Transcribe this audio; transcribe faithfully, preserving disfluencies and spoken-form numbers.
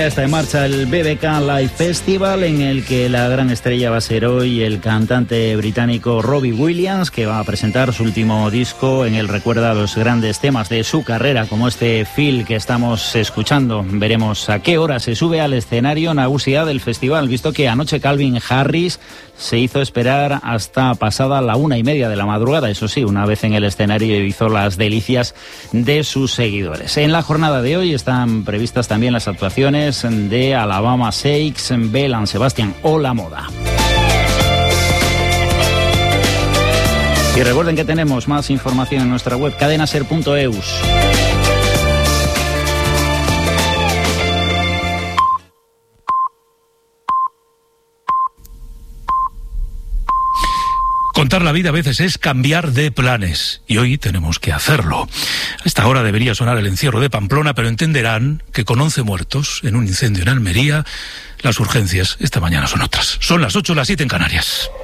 Está en marcha el B B K Live Festival, en el que la gran estrella va a ser hoy el cantante británico Robbie Williams, que va a presentar su último disco. En él recuerda los grandes temas de su carrera, como este Feel que estamos escuchando. Veremos a qué hora se sube al escenario nagusia del festival, visto que anoche Calvin Harris se hizo esperar hasta pasada la una y media de la madrugada. Eso sí, una vez en el escenario hizo las delicias de sus seguidores. En la jornada de hoy están previstas también las actuaciones de Alabama Shakes, Belle Sebastian o La Moda. Y recuerden que tenemos más información en nuestra web cadenaser punto eus. Contar la vida a veces es cambiar de planes, y hoy tenemos que hacerlo. A esta hora debería sonar el encierro de Pamplona, pero entenderán que con once muertos en un incendio en Almería, las urgencias esta mañana son otras. Son las ocho, las siete en Canarias.